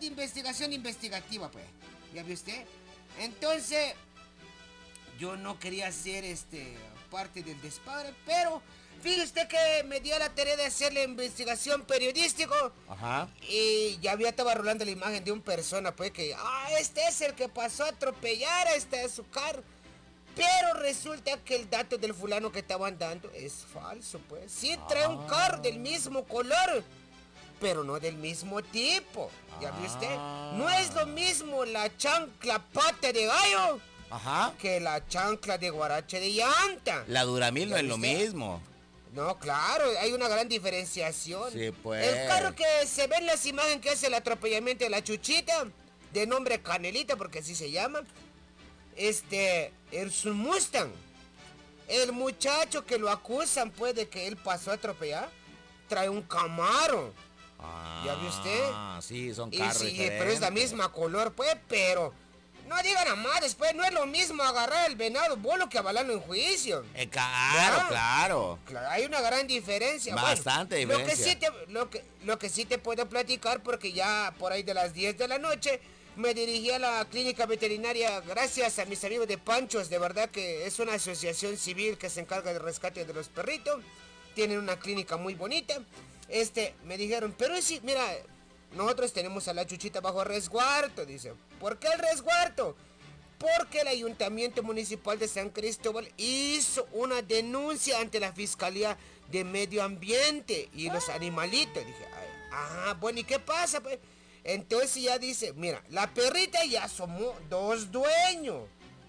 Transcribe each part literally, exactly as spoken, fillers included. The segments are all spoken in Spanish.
de investigación investigativa, pues. ¿Ya vio usted? Entonces, yo no quería ser este parte del despadre, pero fíjese usted que me dio la tarea de hacer la investigación periodística. Ajá. Y ya había estaba rolando la imagen de un persona, pues, que, ah, este es el que pasó a atropellar a este de su carro. Pero resulta que el dato del fulano que estaban dando es falso, pues. Sí trae Ah. un carro del mismo color, pero no del mismo tipo. ¿Ya vio usted? No es lo mismo la chancla pata de gallo Ajá. que la chancla de guarache de llanta. La Duramil no ¿Ya es lo viste? mismo. No, claro, hay una gran diferenciación. Sí, pues. El carro que se ve en las imágenes que hace el atropellamiento de la Chuchita, de nombre Canelita, porque así se llama, este, es un Mustang. El muchacho que lo acusan, pues, de que él pasó a atropellar, trae un Camaro. Ah, ¿Ya vio usted? Ah, sí, son Y carros sí, diferentes. pero es la misma color, pues, pero no digan a más después, no es lo mismo agarrar el venado bolo que avalarlo en juicio. Eh, claro, ¿Ya? claro. Claro, hay una gran diferencia. Bastante Bueno, lo que diferencia. sí te, lo que, lo que sí te puedo platicar, porque ya por ahí de las diez de la noche me dirigí a la clínica veterinaria gracias a mis amigos de Panchos, de verdad que es una asociación civil que se encarga del rescate de los perritos. Tienen una clínica muy bonita. Este, me dijeron, pero sí, mira, nosotros tenemos a la Chuchita bajo resguardo, dice. ¿Por qué el resguardo? Porque el Ayuntamiento Municipal de San Cristóbal hizo una denuncia ante la Fiscalía de Medio Ambiente y los animalitos. Dije, ah, bueno, ¿y qué pasa, pues? Entonces ya dice, mira, la perrita ya somos dos dueños.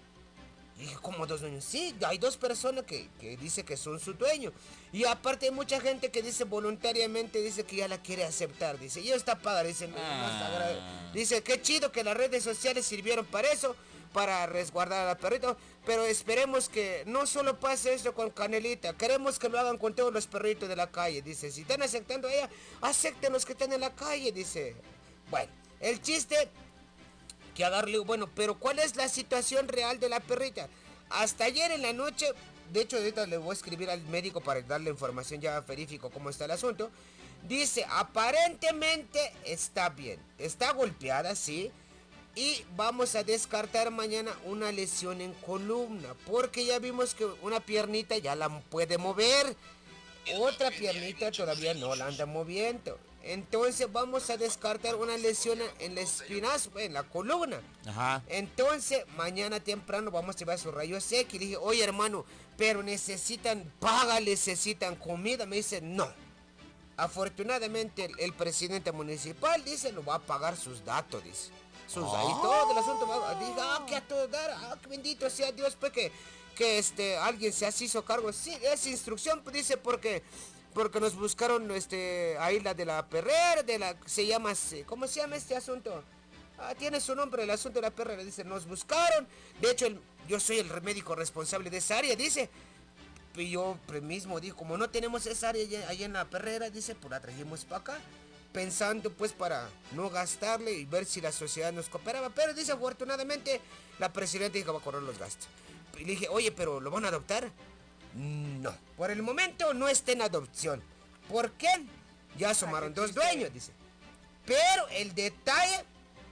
Dije, ¿cómo dos dueños? Sí, hay dos personas que, que dice que son su dueño. Y aparte hay mucha gente que dice voluntariamente, dice que ya la quiere aceptar. Dice, ya está pagada. Dice, no, no está grave. Dice, qué chido que las redes sociales sirvieron para eso, para resguardar a la perrita. Pero esperemos que no solo pase esto con Canelita, queremos que lo hagan con todos los perritos de la calle. Dice, si están aceptando a ella, acepten los que están en la calle. Dice, bueno, el chiste... que a darle, bueno, pero ¿cuál es la situación real de la perrita? Hasta ayer en la noche, de hecho ahorita le voy a escribir al médico para darle información, ya verifico cómo está el asunto. Dice, aparentemente está bien, está golpeada, sí, y vamos a descartar mañana una lesión en columna, porque ya vimos que una piernita ya la puede mover, otra piernita todavía no la anda moviendo. Entonces vamos a descartar una lesión en la espinazo, en la columna. Ajá. Entonces mañana temprano vamos a llevar su rayos X. Y le dije, oye hermano, pero necesitan paga, necesitan comida. Me dice, no. Afortunadamente el, el presidente municipal dice, lo va a pagar sus datos, dice. Sus Oh. ahí todo el asunto. Va, dije, ah, que a todo dar, ah, que bendito sea Dios, pues que, que este, alguien se hizo cargo. Sí, es instrucción, dice, porque... Porque nos buscaron este, ahí la de la perrera, de la, se llama, ¿cómo se llama este asunto? Ah, tiene su nombre, el asunto de la perrera, dice, nos buscaron. De hecho, el, yo soy el médico responsable de esa área, dice. Y yo mismo digo, como no tenemos esa área allá, allá en la perrera, dice, pues la trajimos para acá. Pensando pues para no gastarle y ver si la sociedad nos cooperaba. Pero dice, afortunadamente, la presidenta dijo que va a correr los gastos. Y le dije, oye, pero ¿lo van a adoptar? No, por el momento no está en adopción. ¿Por qué? Ya asomaron dos dueños, dice. Pero el detalle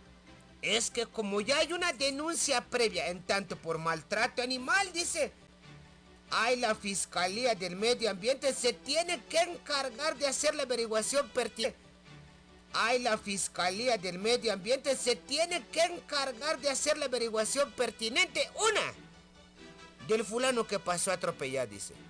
es que como ya hay una denuncia previa, en tanto por maltrato animal, dice, hay la Fiscalía del Medio Ambiente, se tiene que encargar de hacer la averiguación pertinente. Hay la Fiscalía del Medio Ambiente, se tiene que encargar de hacer la averiguación pertinente. Una, del fulano que pasó a atropellar, dice.